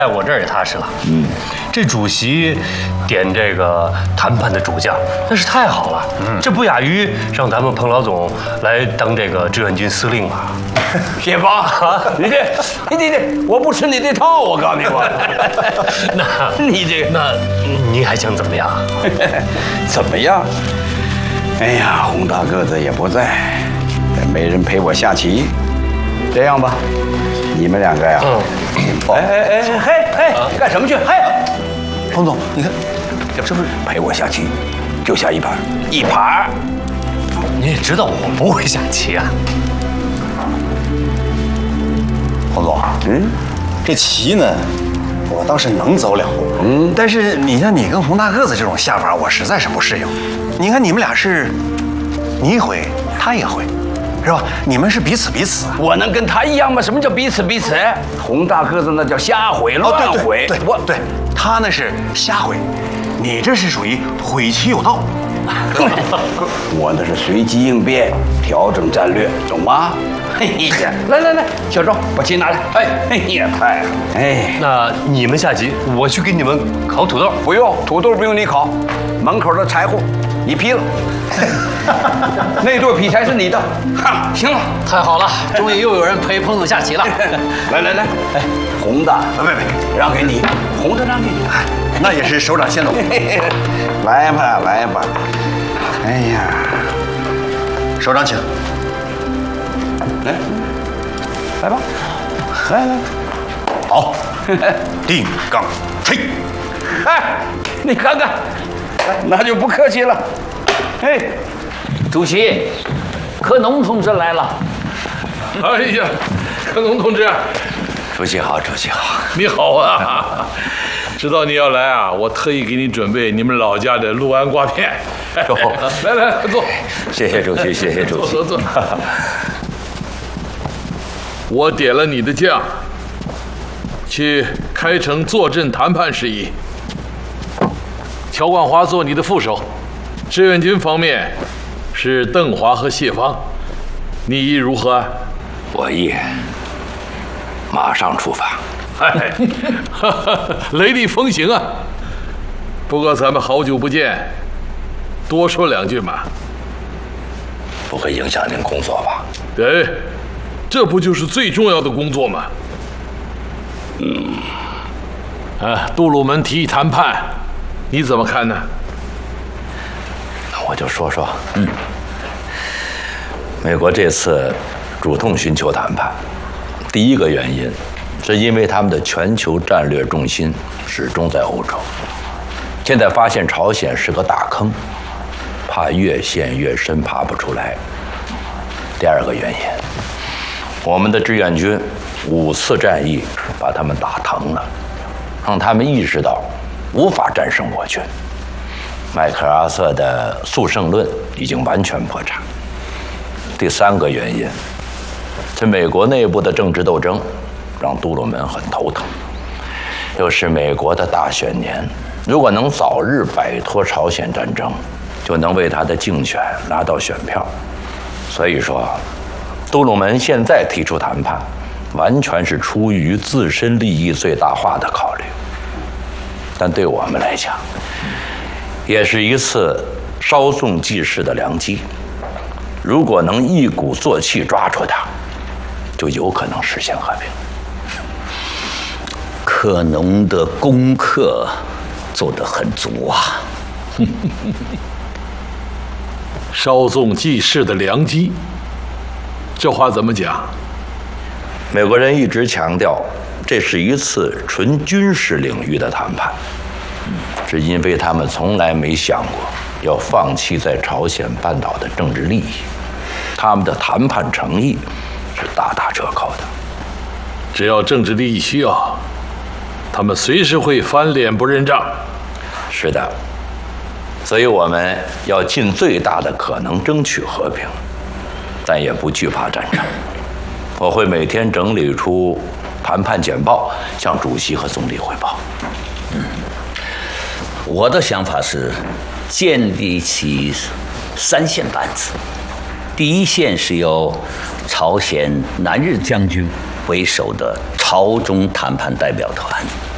在我这儿也踏实了。这主席点这个谈判的主将，那是太好了。这不亚于让咱们彭老总来当这个志愿军司令啊！ 别帮啊！你，我不吃你这套，我告诉你我。 那您还想怎么样？ 怎么样？哎呀，洪大个子也不在，也没人陪我下棋。这样吧，你们两个呀，干什么去？彭总，你看，这不是陪我下棋，就下一盘。 你也知道我不会下棋啊。 洪总，这棋呢，我倒是能走2步，但是你像你跟洪大个子这种下法，我实在是不适应。你看你们俩是，你一回，他一回。是吧？你们是彼此啊！ 我能跟他一样吗？什么叫彼此？洪大个子那叫瞎毁乱毁。 对，他那是瞎毁，你这是属于毁其有道。 我那是随机应变，调整战略，懂吗？来，小周，把棋拿来。太好。 那你们下棋，我去给你们烤土豆。 不用，土豆不用你烤，门口的柴火你劈了。那对劈柴是你的。行了， 太好了，终于又有人陪彭总下棋了。 来，红的，别，让给你，红的让给你。 那也是首长先走。来吧。哎呀，首长请。来吧，来，好，定杠吹。 你看看，那就不客气了。 主席，柯农同志来了。 哎呀，柯农同志， 主席好。 你好啊！知道你要来啊，我特意给你准备你们老家的六安瓜片。来，坐。 谢谢主席， 坐。我点了你的将，去开城坐镇谈判事宜。乔冠华做你的副手，志愿军方面是邓华和谢芳，你意如何？ 我意马上出发。 雷厉风行啊！不过咱们好久不见，多说2句嘛。 不会影响您工作吧？ 对，这不就是最重要的工作吗？杜鲁门提议谈判，你怎么看呢？ 那我就说说。美国这次主动寻求谈判，第一个原因是因为他们的全球战略重心始终在欧洲，现在发现朝鲜是个大坑，怕越陷越深，爬不出来。第二个原因，我们的志愿军5次战役把他们打疼了，让他们意识到无法战胜我军。麦克阿瑟的速胜论已经完全破产。第3个原因，这美国内部的政治斗争让杜鲁门很头疼，又是美国的大选年，如果能早日摆脱朝鲜战争，就能为他的竞选拿到选票。所以说，杜鲁门现在提出谈判，完全是出于自身利益最大化的考虑。但对我们来讲，也是一次稍纵即逝的良机。如果能一鼓作气抓住它，就有可能实现和平。 柯农的功课做得很足啊！ 稍纵即逝的良机，这话怎么讲？ 美国人一直强调，这是一次纯军事领域的谈判，是因为他们从来没想过要放弃在朝鲜半岛的政治利益，他们的谈判诚意是大打折扣的。 只要政治利益需要，他们随时会翻脸不认账。 是的，所以我们要尽最大的可能争取和平，但也不惧怕战争。我会每天整理出谈判简报，向主席和总理汇报。 我的想法是建立起3线班子，第一线是由朝鲜南日将军为首的朝中谈判代表团。